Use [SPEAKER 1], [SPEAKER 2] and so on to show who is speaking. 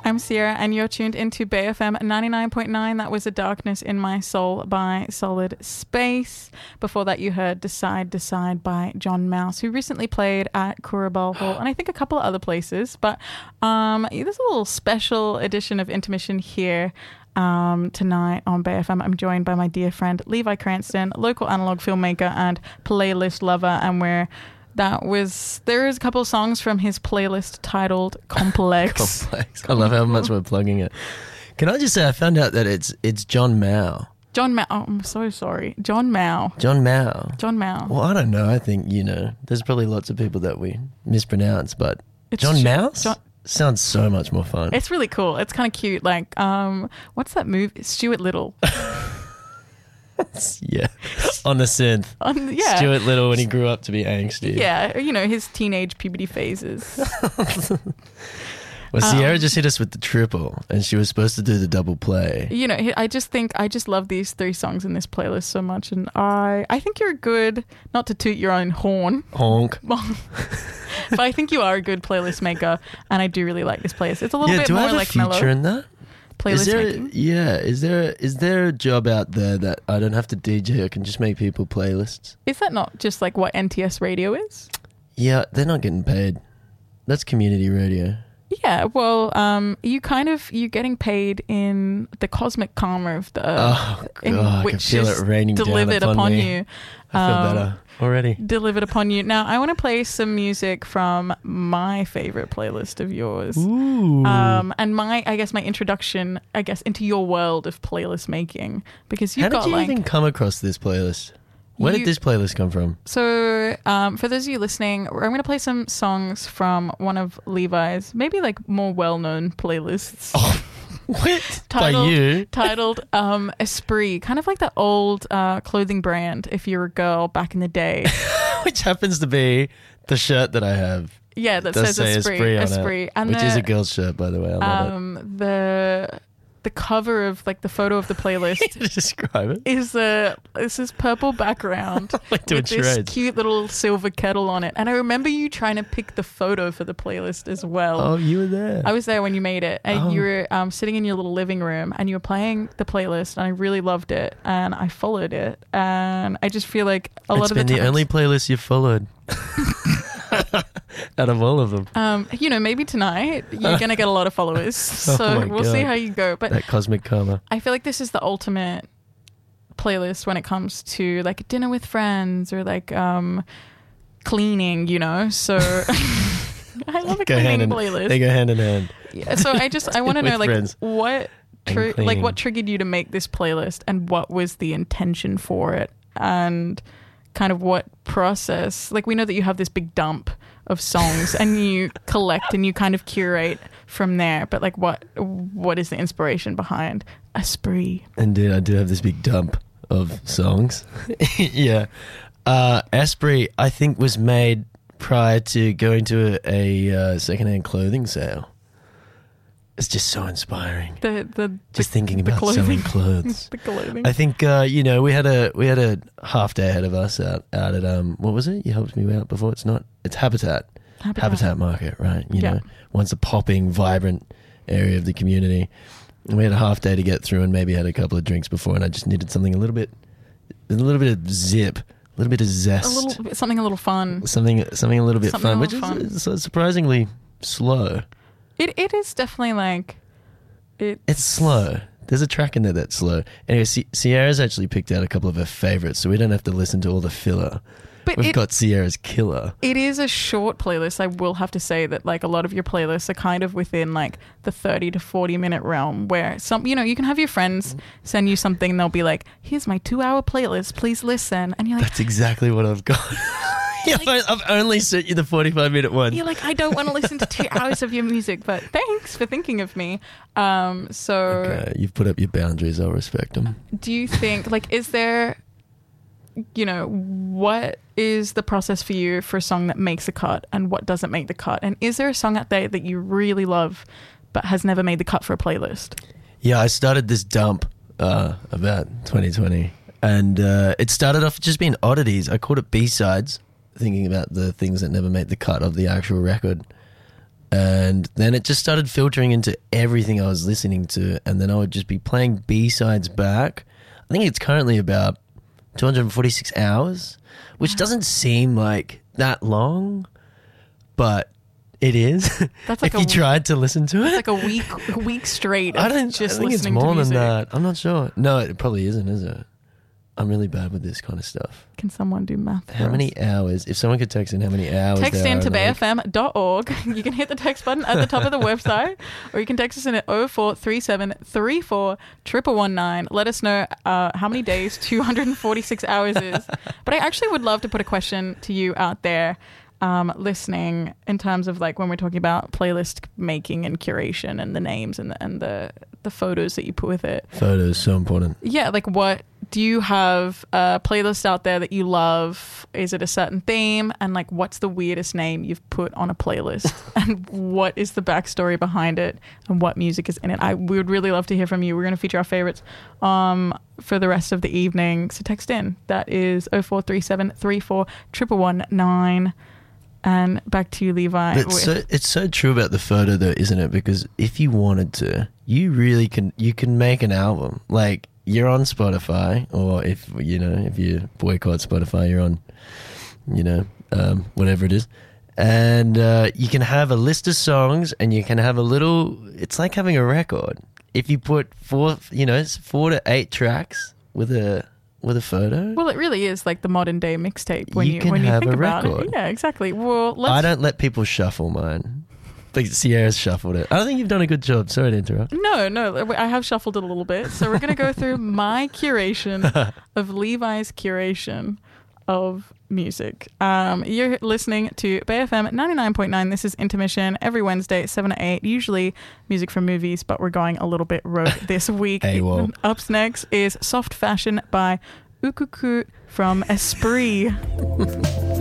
[SPEAKER 1] I'm Sierra, and you're tuned into Bay FM 99.9. That was A Darkness in My Soul by Solid Space. Before that, you heard Decide, Decide by John Mouse, who recently played at Currabell Hall and I think a couple of other places. But there's a little special edition of Intermission here tonight on Bay FM. I'm joined by my dear friend Levi Cranston, local analog filmmaker and playlist lover, and there is a couple of songs from his playlist titled Complex.
[SPEAKER 2] Complex. I love how much we're plugging it. Can I just say I found out that it's John Mao.
[SPEAKER 1] John Mao. Oh, I'm so sorry. John Mao.
[SPEAKER 2] John Mao.
[SPEAKER 1] John Mao.
[SPEAKER 2] Well, I don't know. I think, there's probably lots of people that we mispronounce, but John Mouse sounds so much more fun.
[SPEAKER 1] It's really cool. It's kind of cute. Like, what's that movie? Stuart Little.
[SPEAKER 2] Yeah, on the synth.
[SPEAKER 1] Yeah.
[SPEAKER 2] Stuart Little when he grew up to be angsty.
[SPEAKER 1] Yeah, his teenage puberty phases.
[SPEAKER 2] Well, Sierra just hit us with the triple, and she was supposed to do the double play.
[SPEAKER 1] I just love these three songs in this playlist so much, and I think you're a good, not to toot your own horn.
[SPEAKER 2] Honk.
[SPEAKER 1] But I think you are a good playlist maker, and I do really like this playlist. It's a little bit more like mellow.
[SPEAKER 2] Do I have a future in that?
[SPEAKER 1] Playlist making?
[SPEAKER 2] Yeah, is there a job out there that I don't have to DJ, I can just make people playlists?
[SPEAKER 1] Is that not just like what NTS radio is?
[SPEAKER 2] Yeah, they're not getting paid. That's community radio.
[SPEAKER 1] Yeah, well, you're getting paid in the cosmic karma of the
[SPEAKER 2] oh god, I can feel it raining
[SPEAKER 1] delivered
[SPEAKER 2] down
[SPEAKER 1] upon
[SPEAKER 2] me.
[SPEAKER 1] you.
[SPEAKER 2] I feel better already.
[SPEAKER 1] Delivered upon you. Now, I want to play some music from my favorite playlist of yours.
[SPEAKER 2] Ooh.
[SPEAKER 1] And my introduction, into your world of playlist making, because you've got
[SPEAKER 2] How did you even come across this playlist? Where did this playlist come from?
[SPEAKER 1] So, for those of you listening, I'm going to play some songs from one of Levi's maybe like more well-known playlists.
[SPEAKER 2] Oh, what? By you?
[SPEAKER 1] Titled Esprit, kind of like that old clothing brand if you're a girl back in the day.
[SPEAKER 2] Which happens to be the shirt that I have.
[SPEAKER 1] Yeah, that says Esprit on
[SPEAKER 2] it, and which is a girl's shirt, by the way. I love
[SPEAKER 1] it. The cover of like the photo of the playlist
[SPEAKER 2] describe it
[SPEAKER 1] is this purple background
[SPEAKER 2] like
[SPEAKER 1] with this cute little silver kettle on it. And I remember you trying to pick the photo for the playlist as well.
[SPEAKER 2] Oh, you were there.
[SPEAKER 1] I was there when you made it. And you were sitting in your little living room and you were playing the playlist, and I really loved it and I followed it, and I just feel like a lot of the times,
[SPEAKER 2] it's been the only playlist you followed. Out of all of them.
[SPEAKER 1] Maybe tonight you're going to get a lot of followers. So we'll see how you go. But
[SPEAKER 2] that cosmic karma.
[SPEAKER 1] I feel like this is the ultimate playlist when it comes to like dinner with friends or like cleaning, So I love a cleaning playlist.
[SPEAKER 2] They go hand in hand.
[SPEAKER 1] Yeah, so I want to know like
[SPEAKER 2] friends.
[SPEAKER 1] what triggered you to make this playlist, and what was the intention for it, and kind of what process. Like, we know that you have this big dump of songs and you collect and you kind of curate from there, but like what is the inspiration behind Esprit?
[SPEAKER 2] Indeed, I do have this big dump of songs. Yeah. Esprit, I think, was made prior to going to a secondhand clothing sale. It's just so inspiring. Just thinking about selling clothes.
[SPEAKER 1] The clothing.
[SPEAKER 2] I think we had a half day ahead of us out at what was it? You helped me out before. It's Habitat Market, right? You know, once a popping, vibrant area of the community. And we had a half day to get through, and maybe had a couple of drinks before, and I just needed something a little bit of zip, a little bit of zest,
[SPEAKER 1] something a little fun,
[SPEAKER 2] something a little bit fun, which is surprisingly slow.
[SPEAKER 1] It is definitely like
[SPEAKER 2] it's slow. There's a track in there that's slow. Anyway, Sierra's actually picked out a couple of her favorites, so we don't have to listen to all the filler. But we've got Sierra's killer.
[SPEAKER 1] It is a short playlist. I will have to say that like a lot of your playlists are kind of within like the 30 to 40 minute realm, where you can have your friends send you something and they'll be like, here's my 2-hour playlist, please listen. And you're like,
[SPEAKER 2] that's exactly what I've got. I've only sent you the 45-minute one.
[SPEAKER 1] You're like, I don't want to listen to 2 hours of your music, but thanks for thinking of me.
[SPEAKER 2] Okay, you've put up your boundaries. I'll respect them. Do
[SPEAKER 1] you think, like, is there, what is the process for you for a song that makes a cut and what doesn't make the cut? And is there a song out there that you really love but has never made the cut for a playlist?
[SPEAKER 2] Yeah, I started this dump about 2020, and it started off just being oddities. I called it B-sides, thinking about the things that never made the cut of the actual record. And then it just started filtering into everything I was listening to. And then I would just be playing B-sides back. I think it's currently about 246 hours, which doesn't seem like that long, but it is.
[SPEAKER 1] That's like
[SPEAKER 2] if you tried to listen to it.
[SPEAKER 1] It's like a week straight.
[SPEAKER 2] I think it's more than that. I'm not sure. No, it probably isn't, is it? I'm really bad with this kind of stuff.
[SPEAKER 1] Can someone do math for
[SPEAKER 2] How many
[SPEAKER 1] us?
[SPEAKER 2] hours? If someone could text in how many hours
[SPEAKER 1] Text
[SPEAKER 2] there
[SPEAKER 1] in to
[SPEAKER 2] are,
[SPEAKER 1] bayfm.org. You can hit the text button at the top of the website, or you can text us in at 0437 34 1119. Let us know how many days 246 hours is. But I actually would love to put a question to you out there listening, in terms of like when we're talking about playlist making and curation and the names and the photos that you put with it.
[SPEAKER 2] Photos, so important.
[SPEAKER 1] Yeah, like what do you have a playlist out there that you love? Is it a certain theme? And like what's the weirdest name you've put on a playlist? And what is the backstory behind it? And what music is in it? We would really love to hear from you. We're going to feature our favorites for the rest of the evening. So text in. That is 0437 34 1119. And back to you, Levi.
[SPEAKER 2] It's so true about the photo though, isn't it? Because if you wanted to, you really can make an album. Like, you're on Spotify, or if you boycott Spotify, you're on, whatever it is. And you can have a list of songs, and you can have it's like having a record. If you put 4 to 8 tracks with a photo.
[SPEAKER 1] Well, it really is like the modern day mixtape when you
[SPEAKER 2] have
[SPEAKER 1] think
[SPEAKER 2] a
[SPEAKER 1] about
[SPEAKER 2] record.
[SPEAKER 1] it. Yeah, exactly. Well,
[SPEAKER 2] I don't let people shuffle mine. But Sierra's shuffled it. I don't think you've done a good job. Sorry to interrupt.
[SPEAKER 1] No, I have shuffled it a little bit. So we're going to go through my curation of Levi's curation of music. You're listening to Bay FM 99.9. This is Intermission every Wednesday, 7 to 8. Usually music from movies, but we're going a little bit rogue this week. Up next is Soft Fashion by Ukuku from Esprit.